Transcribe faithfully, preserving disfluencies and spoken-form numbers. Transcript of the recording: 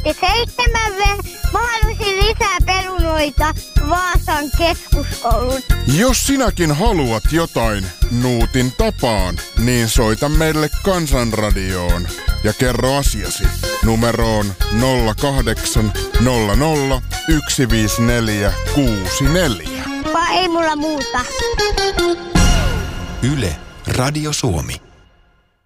sitten seitsemän ver- Mä haluaisin lisää perunoita Vaasan keskuskoulun. Jos sinäkin haluat jotain Nuutin tapaan, niin soita meille Kansanradioon ja kerro asiasi numeroon nolla kahdeksan nolla nolla yksi viisi neljä kuusi neljä. Vai ei mulla muuta. Yle, Radio Suomi.